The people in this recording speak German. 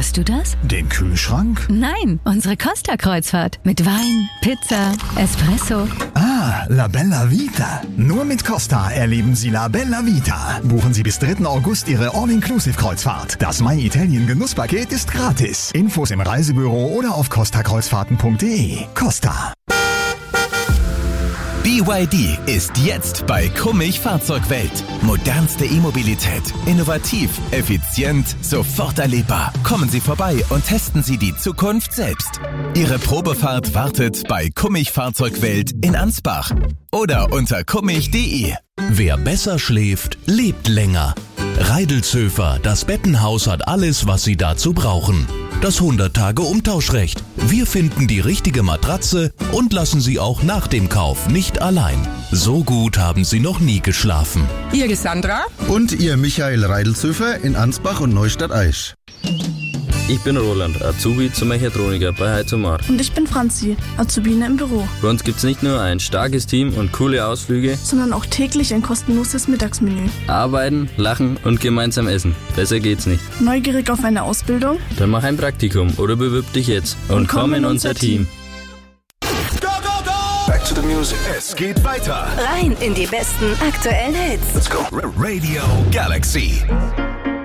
Hörst du das? Den Kühlschrank? Nein, unsere Costa-Kreuzfahrt. Mit Wein, Pizza, Espresso. Ah, La Bella Vita. Nur mit Costa erleben Sie La Bella Vita. Buchen Sie bis 3. August Ihre All-Inclusive-Kreuzfahrt. Das My Italien Genusspaket ist gratis. Infos im Reisebüro oder auf costakreuzfahrten.de. Costa. BYD ist jetzt bei Kummich Fahrzeugwelt. Modernste E-Mobilität. Innovativ, effizient, sofort erlebbar. Kommen Sie vorbei und testen Sie die Zukunft selbst. Ihre Probefahrt wartet bei Kummich Fahrzeugwelt in Ansbach oder unter kummich.de. Wer besser schläft, lebt länger. Reidelzöfer, das Bettenhaus hat alles, was Sie dazu brauchen. Das 100-Tage-Umtauschrecht. Wir finden die richtige Matratze und lassen Sie auch nach dem Kauf nicht allein. So gut haben Sie noch nie geschlafen. Ihr Sandra? Und Ihr Michael Reidelzöfer in Ansbach und Neustadt-Aisch. Ich bin Roland, Azubi zum Mechatroniker bei Heizomar. Und ich bin Franzi, Azubine im Büro. Bei uns gibt's nicht nur ein starkes Team und coole Ausflüge, sondern auch täglich ein kostenloses Mittagsmenü. Arbeiten, lachen und gemeinsam essen. Besser geht's nicht. Neugierig auf eine Ausbildung? Dann mach ein Praktikum oder bewirb dich jetzt und komm in unser Team. Back to the music. Es geht weiter. Rein in die besten aktuellen Hits. Let's go. Radio Galaxy.